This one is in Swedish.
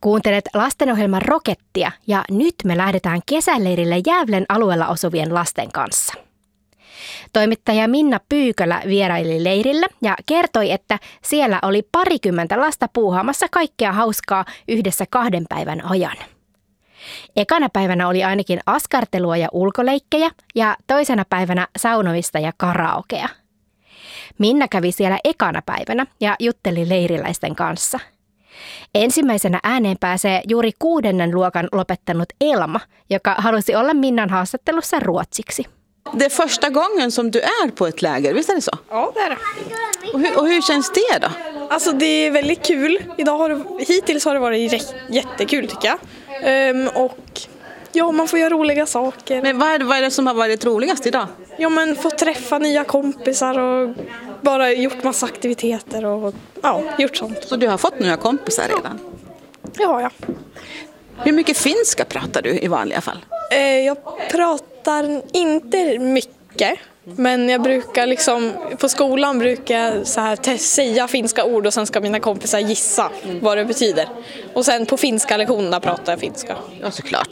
Kuuntelet lastenohjelman Rokettia ja nyt me lähdetään kesäleirille Gävlen alueella asuvien lasten kanssa. Toimittaja Minna Pyykölä vieraili leirillä ja kertoi, että siellä oli 20 lasta puuhaamassa kaikkea hauskaa yhdessä 2 päivän ajan. Ekana päivänä oli ainakin askartelua ja ulkoleikkejä ja toisena päivänä saunomista ja karaokea. Minna kävi siellä ekana päivänä ja jutteli leiriläisten kanssa. Ensimmäisenä ääneen pääsee juuri 6. luokan lopettanut Elma, joka halusi olla Minnan haastattelussa ruotsiksi. Det är första gången som du är på ett läger, visst är det så? Ja, det är det. Och hur känns det då? Alltså det är väldigt kul. Hittills har det varit jättekul tycker jag. Och ja, man får göra roliga saker. Men vad är det som har varit roligast idag? Ja, men få träffa nya kompisar och bara gjort massa aktiviteter och ja, gjort sånt. Så du har fått nya kompisar redan? Ja. Hur mycket finska pratar du i vanliga fall? Jag pratar inte mycket. Men jag brukar på skolan brukar jag så här säga finska ord och sen ska mina kompisar gissa vad det betyder. Och sen på finska lektionerna pratar jag finska. Ja, såklart.